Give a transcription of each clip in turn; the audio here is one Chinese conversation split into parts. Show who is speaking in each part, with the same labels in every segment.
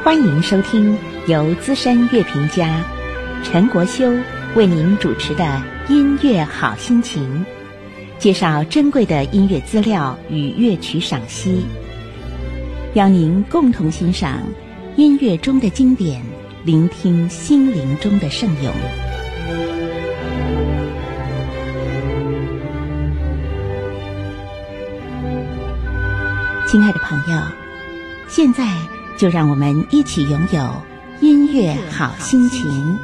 Speaker 1: 欢迎收听由资深乐评家陈国修为您主持的音乐好心情，介绍珍贵的音乐资料与乐曲赏析，邀您共同欣赏音乐中的经典，聆听心灵中的圣咏。亲爱的朋友，现在就让我们一起拥有音乐好心情。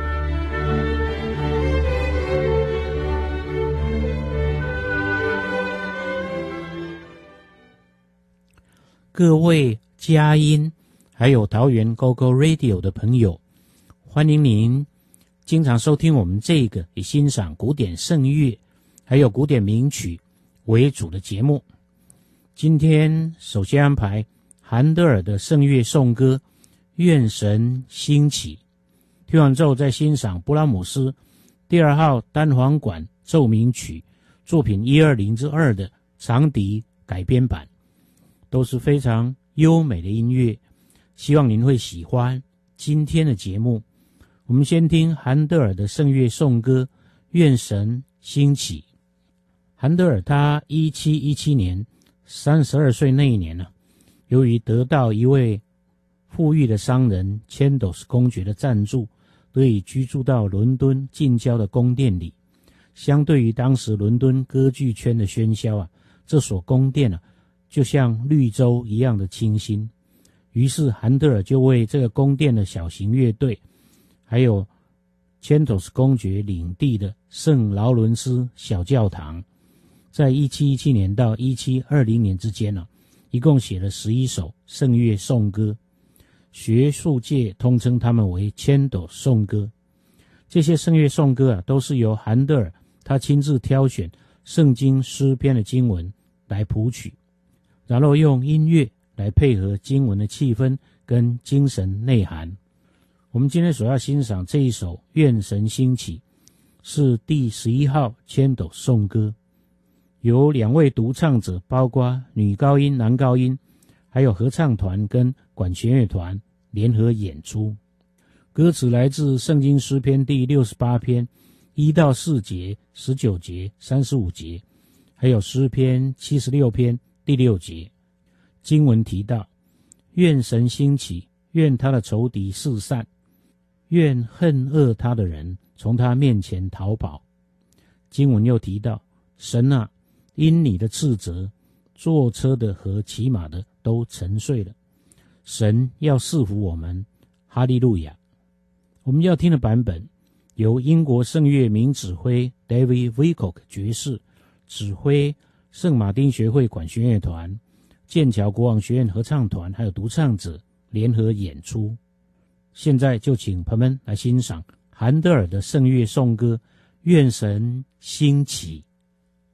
Speaker 2: 各位佳音还有桃园 GoGo Radio 的朋友，欢迎您经常收听我们这个以欣赏古典圣乐还有古典名曲为主的节目。今天首先安排韩德尔的圣乐颂歌《愿神兴起》，听完之后再欣赏布拉姆斯第2号单簧管奏鸣曲作品120-2的长笛改编版，都是非常优美的音乐，希望您会喜欢今天的节目。我们先听韩德尔的圣乐颂歌《愿神兴起》。韩德尔他1717年32岁那一年由于得到一位富裕的商人千斗斯公爵的赞助，得以居住到伦敦近郊的宫殿里。相对于当时伦敦歌剧圈的喧嚣这所宫殿就像绿洲一样的清新。于是韩德尔就为这个宫殿的小型乐队，还有千斗斯公爵领地的圣劳伦斯小教堂，在1717年到1720年之间一共写了11首圣乐颂歌，学术界通称他们为千斗颂歌。这些圣乐颂歌都是由韩德尔他亲自挑选圣经诗篇的经文来谱曲，然后用音乐来配合经文的气氛跟精神内涵。我们今天所要欣赏这一首《愿神兴起》是第11号千斗颂歌，由2位独唱者，包括女高音、男高音，还有合唱团跟管弦乐团联合演出。歌词来自圣经诗篇第68篇1到4节、19节、35节，还有诗篇76篇第6节。经文提到，愿神兴起，愿他的仇敌四散，愿恨恶他的人从他面前逃跑。经文又提到，神啊，因你的斥责，坐车的和骑马的都沉睡了。神要赐福我们，哈利路亚。我们要听的版本由英国圣乐名指挥 David Wilcock 爵士指挥圣马丁学会管弦乐团、剑桥国王学院合唱团还有独唱者联合演出。现在就请朋友们来欣赏韩德尔的圣乐颂歌《愿神兴起》。